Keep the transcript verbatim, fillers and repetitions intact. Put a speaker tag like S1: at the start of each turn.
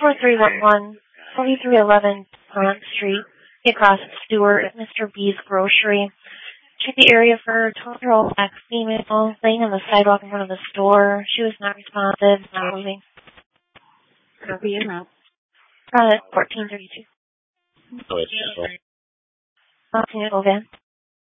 S1: four three one one, forty-three eleven Pont Street, across Stewart at Mister B's Grocery. Check the area for a twelve-year-old black female laying on the sidewalk in front of the store. She was not responsive, not moving.
S2: Copy and out.
S1: Uh, fourteen thirty-two.
S3: Oh, it's just
S1: Uh, can you go again?